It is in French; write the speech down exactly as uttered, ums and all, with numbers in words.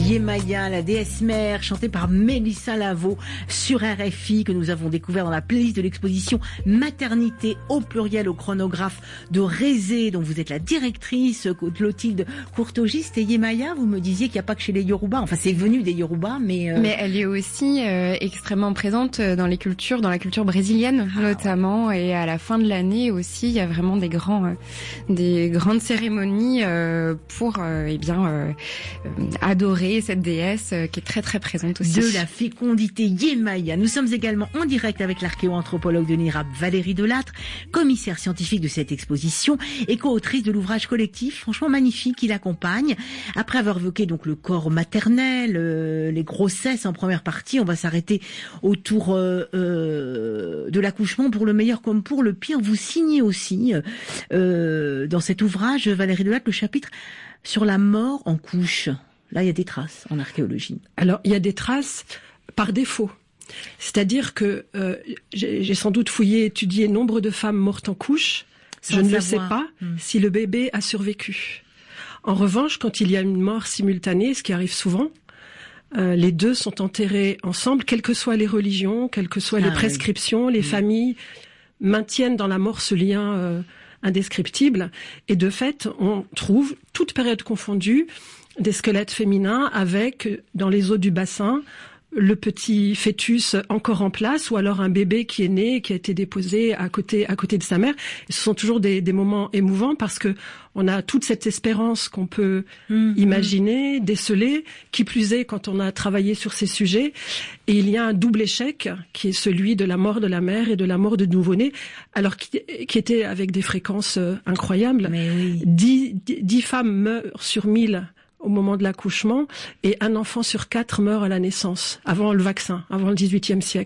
Yemaya, la déesse mère, chantée par Mélissa Lavo sur R F I, que nous avons découvert dans la playlist de l'exposition Maternité au pluriel au chronographe de Rézé, dont vous êtes la directrice, Clotilde Courtogiste. Et Yemaya, vous me disiez qu'il n'y a pas que chez les Yoruba, enfin c'est venu des Yoruba, mais... Euh... Mais elle est aussi euh, extrêmement présente dans les cultures, dans la culture brésilienne ah, notamment, ouais. Et à la fin de l'année aussi, il y a vraiment des grands, euh, des grandes cérémonies euh, pour, euh, eh bien, euh, adorer cette déesse euh, qui est très très présente aussi. De la fécondité Yemaya. Nous sommes également en direct avec l'archéo-anthropologue de l'I N R A P, Valérie Delattre, commissaire scientifique de cette exposition et co-autrice de l'ouvrage collectif, franchement magnifique, qui l'accompagne. Après avoir évoqué donc le corps maternel, euh, les grossesses en première partie, on va s'arrêter autour euh, euh, de l'accouchement pour le meilleur comme pour le pire. Vous signez aussi euh, dans cet ouvrage, Valérie Delattre, le chapitre sur la mort en couche. Là, il y a des traces en archéologie. Alors, il y a des traces par défaut. C'est-à-dire que euh, j'ai, j'ai sans doute fouillé, étudié nombre de femmes mortes en couche. Sans Je ne savoir. le sais pas mmh. si le bébé a survécu. En revanche, quand il y a une mort simultanée, ce qui arrive souvent, euh, les deux sont enterrés ensemble, quelles que soient les religions, quelles que soient ah, les prescriptions, oui. les mmh. familles maintiennent dans la mort ce lien euh, indescriptible. Et de fait, on trouve, toute période confondue, des squelettes féminins avec, dans les os du bassin, le petit fœtus encore en place, ou alors un bébé qui est né, qui a été déposé à côté, à côté de sa mère. Et ce sont toujours des, des moments émouvants parce que on a toute cette espérance qu'on peut mmh, imaginer, mmh. déceler, qui plus est quand on a travaillé sur ces sujets. Et il y a un double échec qui est celui de la mort de la mère et de la mort de nouveau-né, alors qui, qui était avec des fréquences incroyables. Mais oui. Dix, dix femmes meurent sur mille au moment de l'accouchement, et un enfant sur quatre meurt à la naissance, avant le vaccin, avant le dix-huitième siècle.